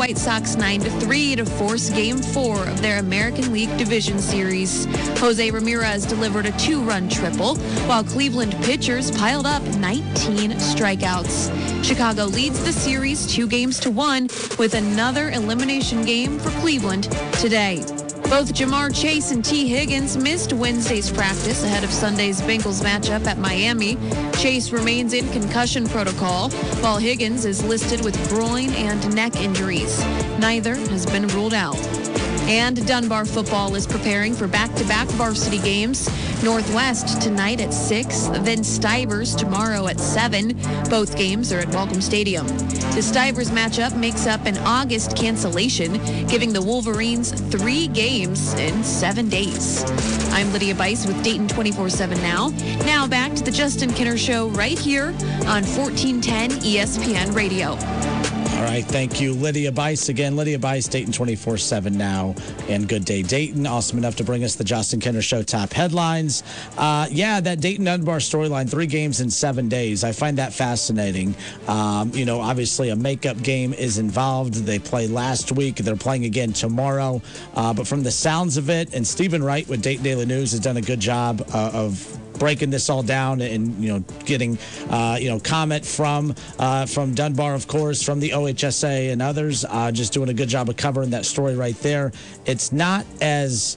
White Sox 9-3 to force Game 4 of their American League Division Series. Jose Ramirez delivered a 2-run triple, while Cleveland pitchers piled up 19 strikeouts. Chicago leads the series 2-1 with another elimination game for Cleveland today. Both Ja'Marr Chase and Tee Higgins missed Wednesday's practice ahead of Sunday's Bengals matchup at Miami. Chase remains in concussion protocol, while Higgins is listed with groin and neck injuries. Neither has been ruled out. And Dunbar football is preparing for back-to-back varsity games. Northwest tonight at 6, then Stivers tomorrow at 7. Both games are at Welcome Stadium. The Stivers matchup makes up an August cancellation, giving the Wolverines 3 games in 7 days. I'm Lydia Bice with Dayton 24/7 Now. Now back to the Justin Kinner Show right here on 1410 ESPN Radio. All right, thank you, Lydia Bice. Again, Lydia Bice, Dayton 24/7 Now, and Good Day Dayton. Awesome enough to bring us the Justin Kinner Show top headlines. That Dayton Dunbar storyline, 3 games in 7 days. I find that fascinating. Obviously a makeup game is involved. They played last week. They're playing again tomorrow. But from the sounds of it, and Stephen Wright with Dayton Daily News has done a good job of breaking this all down and getting comment from Dunbar, of course, from the OHSA and others, just doing a good job of covering that story right there. It's not as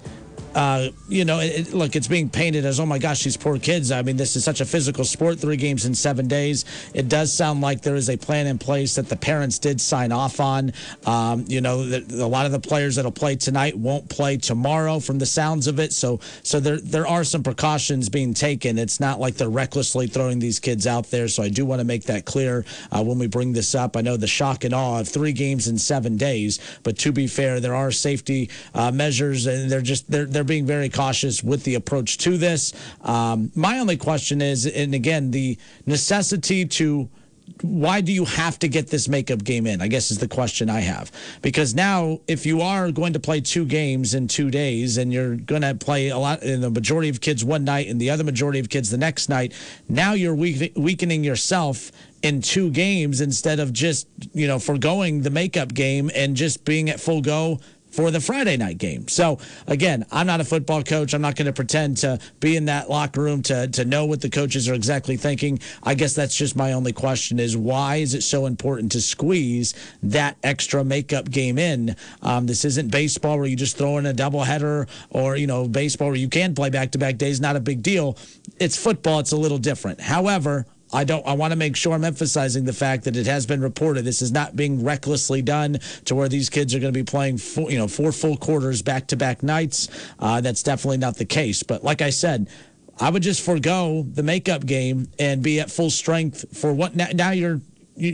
it's being painted as, oh my gosh, these poor kids. I mean, this is such a physical sport, 3 games in 7 days. It does sound like there is a plan in place that the parents did sign off on. A lot of the players that'll play tonight won't play tomorrow from the sounds of it. So there are some precautions being taken. It's not like they're recklessly throwing these kids out there. So I do want to make that clear when we bring this up. I know the shock and awe of 3 games in 7 days, but to be fair, there are safety measures, and they're being very cautious with the approach to this. My only question is, and again, the necessity to, why do you have to get this makeup game in, I guess, is the question I have. Because now, if you are going to play 2 games in 2 days, and you're going to play a lot, and the majority of kids one night and the other majority of kids the next night, now you're weakening yourself in 2 games instead of just, foregoing the makeup game and just being at full go for the Friday night game. So, again, I'm not a football coach. I'm not going to pretend to be in that locker room to know what the coaches are exactly thinking. I guess that's just my only question is, why is it so important to squeeze that extra makeup game in? This isn't baseball where you just throw in a doubleheader, or, baseball where you can play back-to-back days, not a big deal. It's football. It's a little different. However, I want to make sure I'm emphasizing the fact that it has been reported. This is not being recklessly done to where these kids are going to be playing 4 full quarters back-to-back nights. That's definitely not the case. But like I said, I would just forego the makeup game and be at full strength for what now you're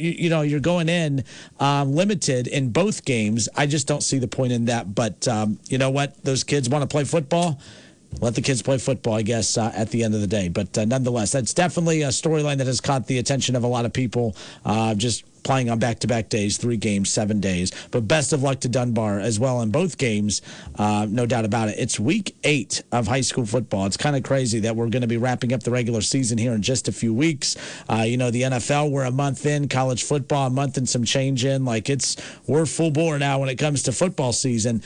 going in limited in both games. I just don't see the point in that. But you know what? Those kids want to play football. Let the kids play football, I guess, at the end of the day. But nonetheless, that's definitely a storyline that has caught the attention of a lot of people, just playing on back-to-back days, 3 games, 7 days. But best of luck to Dunbar as well in both games, no doubt about it. It's week 8 of high school football. It's kind of crazy that we're going to be wrapping up the regular season here in just a few weeks. The NFL, we're a month in. College football, a month and some change in. We're full bore now when it comes to football season.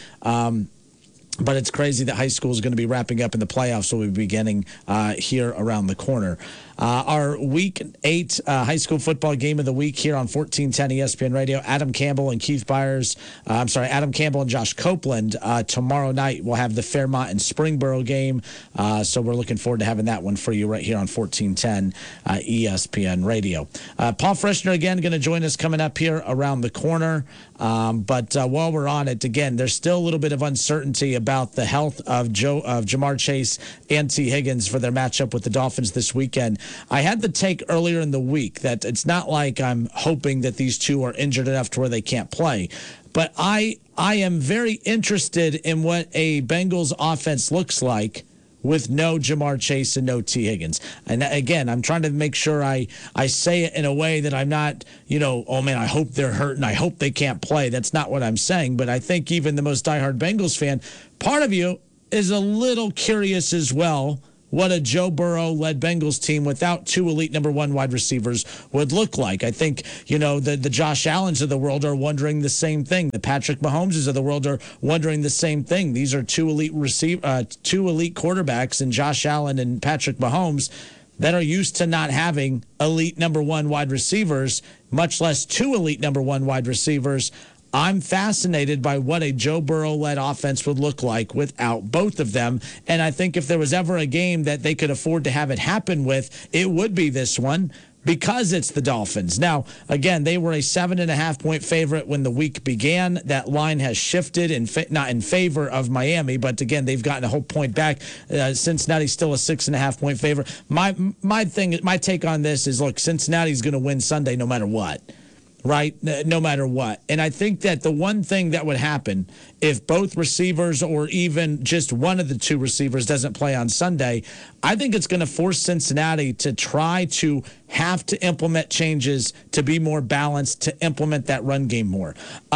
But it's crazy that high school is going to be wrapping up and the playoffs will be beginning here around the corner. Our Week 8 high school football game of the week here on 1410 ESPN Radio. Adam Campbell and Adam Campbell and Josh Copeland tomorrow night will have the Fairmont and Springboro game. So we're looking forward to having that one for you right here on 1410 ESPN Radio. Paul Frischner again going to join us coming up here around the corner. But while we're on it, again, there's still a little bit of uncertainty about the health of Ja'Marr Chase and Tee Higgins for their matchup with the Dolphins this weekend. I had the take earlier in the week that it's not like I'm hoping that these two are injured enough to where they can't play. But I am very interested in what a Bengals offense looks like with no Ja'Marr Chase and no Tee Higgins. And again, I'm trying to make sure I say it in a way that I'm not, oh man, I hope they're hurt and I hope they can't play. That's not what I'm saying. But I think even the most diehard Bengals fan, part of you is a little curious as well what a Joe Burrow-led Bengals team without two elite number one wide receivers would look like. I think, the Josh Allens of the world are wondering the same thing. The Patrick Mahomeses of the world are wondering the same thing. These are two elite quarterbacks in Josh Allen and Patrick Mahomes that are used to not having elite number one wide receivers, much less two elite number one wide receivers. I'm fascinated by what a Joe Burrow-led offense would look like without both of them. And I think if there was ever a game that they could afford to have it happen with, it would be this one because it's the Dolphins. Now, again, they were a 7.5-point favorite when the week began. That line has shifted, not in favor of Miami, but again, they've gotten a whole point back. Cincinnati's still a 6.5-point favorite. My take on this is, look, Cincinnati's going to win Sunday no matter what. Right? No matter what. And I think that the one thing that would happen if both receivers or even just one of the two receivers doesn't play on Sunday, I think it's going to force Cincinnati to try to have to implement changes to be more balanced, to implement that run game more.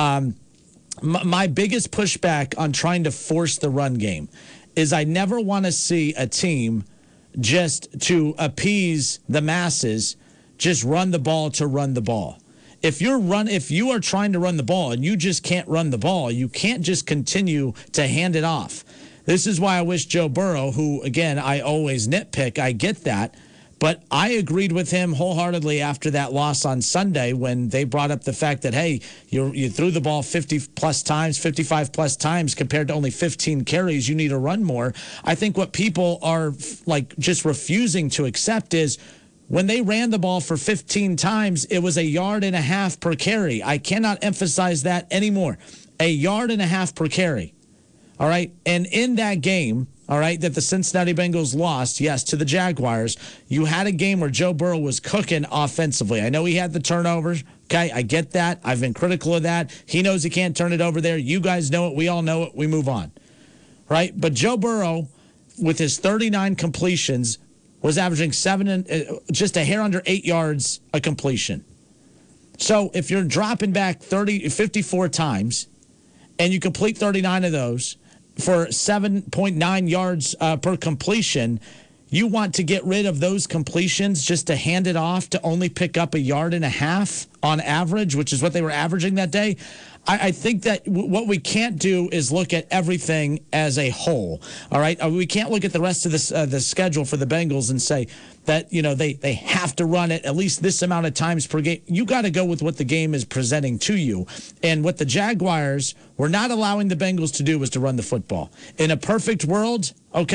My biggest pushback on trying to force the run game is I never want to see a team just to appease the masses, just run the ball to run the ball. If you are trying to run the ball and you just can't run the ball, you can't just continue to hand it off. This is why I wish Joe Burrow, who, again, I always nitpick, I get that, but I agreed with him wholeheartedly after that loss on Sunday when they brought up the fact that, hey, you threw the ball 50-plus times, 55-plus times compared to only 15 carries. You need to run more. I think what people are, just refusing to accept is, when they ran the ball for 15 times, it was 1.5 yards per carry. I cannot emphasize that anymore. 1.5 yards per carry. All right. And in that game, all right, that the Cincinnati Bengals lost, yes, to the Jaguars, you had a game where Joe Burrow was cooking offensively. I know he had the turnovers. Okay, I get that. I've been critical of that. He knows he can't turn it over there. You guys know it. We all know it. We move on. Right. But Joe Burrow, with his 39 completions, was averaging just a hair under 8 yards a completion. So if you're dropping back 54 times and you complete 39 of those for 7.9 yards per completion, you want to get rid of those completions just to hand it off to only pick up 1.5 yards on average, which is what they were averaging that day. I think that what we can't do is look at everything as a whole. All right, we can't look at the rest of the schedule for the Bengals and say that they have to run it at least this amount of times per game. You got to go with what the game is presenting to you. And what the Jaguars were not allowing the Bengals to do was to run the football. In a perfect world,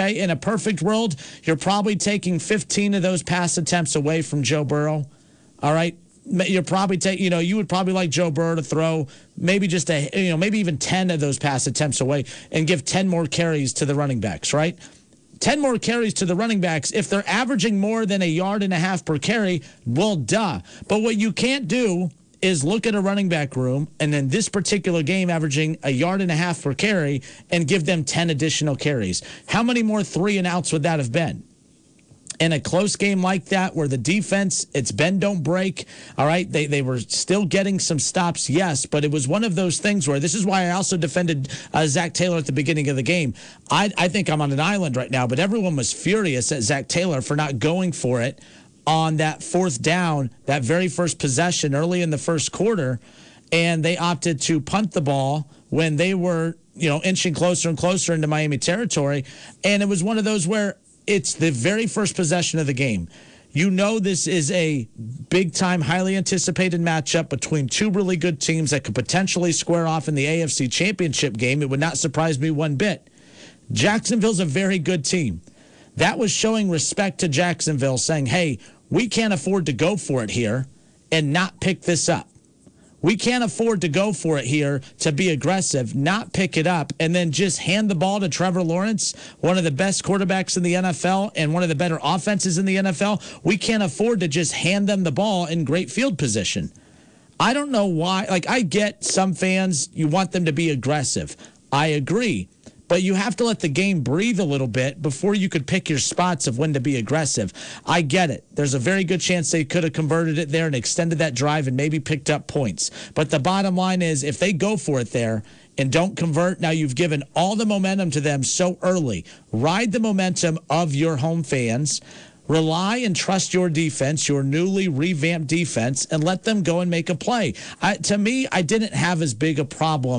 you're probably taking 15 of those pass attempts away from Joe Burrow. All right. You're probably you would probably like Joe Burrow to throw maybe just maybe even 10 of those pass attempts away and give 10 more carries to the running backs, right? 10 more carries to the running backs. If they're averaging more than 1.5 yards per carry, well, duh. But what you can't do is look at a running back room and then this particular game averaging 1.5 yards per carry and give them 10 additional carries. How many more 3-and-outs would that have been? In a close game like that where the defense, it's bend, don't break, all right, they were still getting some stops, yes, but it was one of those things where this is why I also defended Zach Taylor at the beginning of the game. I think I'm on an island right now, but everyone was furious at Zach Taylor for not going for it on that fourth down, that very first possession early in the first quarter, and they opted to punt the ball when they were, inching closer and closer into Miami territory, and it was one of those where it's the very first possession of the game. This is a big-time, highly anticipated matchup between two really good teams that could potentially square off in the AFC Championship game. It would not surprise me one bit. Jacksonville's a very good team. That was showing respect to Jacksonville, saying, hey, we can't afford to go for it here and not pick this up. We can't afford to go for it here to be aggressive, not pick it up, and then just hand the ball to Trevor Lawrence, one of the best quarterbacks in the NFL and one of the better offenses in the NFL. We can't afford to just hand them the ball in great field position. I don't know why. I get some fans, you want them to be aggressive. I agree. But you have to let the game breathe a little bit before you could pick your spots of when to be aggressive. I get it. There's a very good chance they could have converted it there and extended that drive and maybe picked up points. But the bottom line is if they go for it there and don't convert. Now you've given all the momentum to them so early. Ride the momentum of your home fans. Rely and trust your defense, your newly revamped defense, and let them go and make a play. To me, I didn't have as big a problem